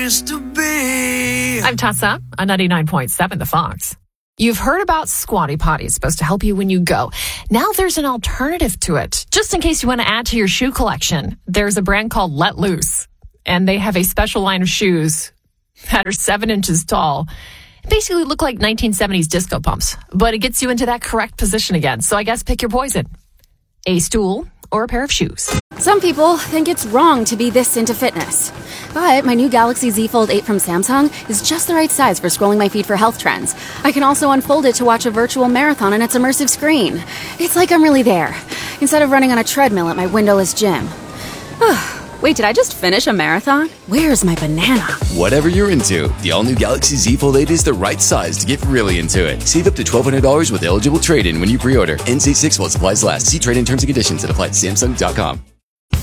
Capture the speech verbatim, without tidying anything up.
place to be. I'm Tessa on ninety-nine point seven The Fox. You've heard about Squatty Potty. It's supposed to help you when you go. Now there's an alternative to it. Just in case you want to add to your shoe collection, there's a brand called Let Loose. And they have a special line of shoes that are seven inches tall. Basically look like nineteen seventies disco pumps. But it gets you into that correct position again. So I guess pick your poison. A stool or a pair of shoes. Some people think it's wrong to be this into fitness. But my new Galaxy Z Fold eight from Samsung is just the right size for scrolling my feed for health trends. I can also unfold it to watch a virtual marathon on its immersive screen. It's like I'm really there, instead of running on a treadmill at my windowless gym. Wait, did I just finish a marathon? Where's my banana? Whatever you're into, the all-new Galaxy Z Fold eight is the right size to get really into it. Save up to twelve hundred dollars with eligible trade-in when you pre-order. N C six while supplies last. See trade-in terms and conditions that apply at Samsung dot com.